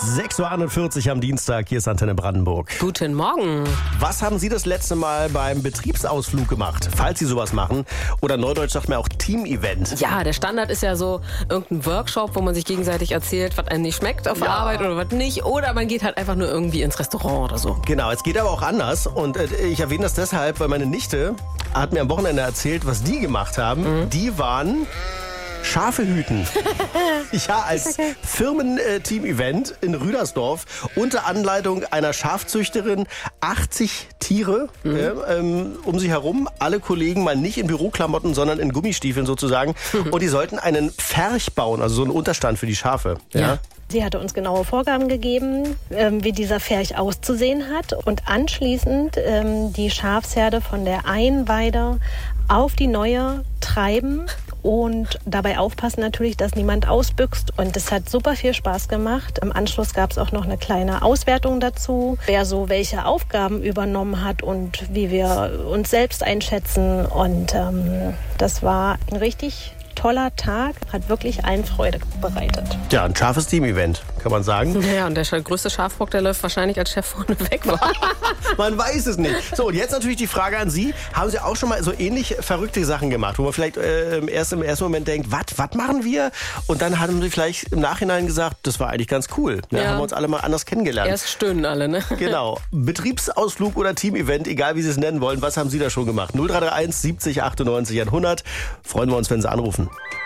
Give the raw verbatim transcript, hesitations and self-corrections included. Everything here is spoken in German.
sechs Uhr einundvierzig am Dienstag, hier ist Antenne Brandenburg. Guten Morgen. Was haben Sie das letzte Mal beim Betriebsausflug gemacht, falls Sie sowas machen? Oder neudeutsch sagt man auch Team-Event. Ja, der Standard ist ja so irgendein Workshop, wo man sich gegenseitig erzählt, was einem nicht schmeckt auf der Ja. Arbeit oder was nicht. Oder man geht halt einfach nur irgendwie ins Restaurant oder so. Genau, es geht aber auch anders. Und äh, ich erwähne das deshalb, weil meine Nichte hat mir am Wochenende erzählt, was die gemacht haben. Mhm. Die waren Schafe hüten. Ja, als Firmen-Team-Event in Rüdersdorf unter Anleitung einer Schafzüchterin achtzig Tiere mhm. äh, ähm, um sie herum. Alle Kollegen mal nicht in Büroklamotten, sondern in Gummistiefeln sozusagen. Mhm. Und die sollten einen Pferch bauen, also so einen Unterstand für die Schafe. Ja. Ja. Sie hatte uns genaue Vorgaben gegeben, ähm, wie dieser Pferch auszusehen hat und anschließend ähm, die Schafsherde von der einen Weide auf die neue treiben und dabei aufpassen natürlich, dass niemand ausbüchst. Und es hat super viel Spaß gemacht. Im Anschluss gab es auch noch eine kleine Auswertung dazu, wer so welche Aufgaben übernommen hat und wie wir uns selbst einschätzen. Und ähm, das war ein richtig toller Tag, hat wirklich allen Freude bereitet. Ja, ein scharfes Team-Event, kann man sagen. Ja, und der größte Schafbock, der läuft wahrscheinlich als Chef vorne weg. Man weiß es nicht. So, und jetzt natürlich die Frage an Sie. Haben Sie auch schon mal so ähnlich verrückte Sachen gemacht, wo man vielleicht äh, erst im ersten Moment denkt, was was machen wir? Und dann haben Sie vielleicht im Nachhinein gesagt, das war eigentlich ganz cool. Ja, Ja. Haben wir uns alle mal anders kennengelernt. Erst stöhnen alle, ne? Genau. Betriebsausflug oder Team-Event, egal wie Sie es nennen wollen. Was haben Sie da schon gemacht? null drei drei eins siebzig achtundneunzig hundert. Freuen wir uns, wenn Sie anrufen.